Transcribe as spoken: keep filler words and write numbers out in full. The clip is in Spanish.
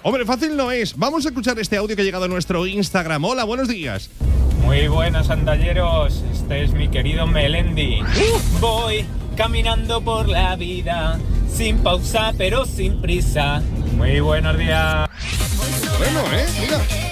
Hombre, fácil no es. Vamos a escuchar este audio que ha llegado a nuestro Instagram. Hola, buenos días. Muy buenos andalleros, este es mi querido Melendi. Uh, voy caminando por la vida, sin pausa pero sin prisa. Muy buenos días. Bueno, ¿eh? Mira.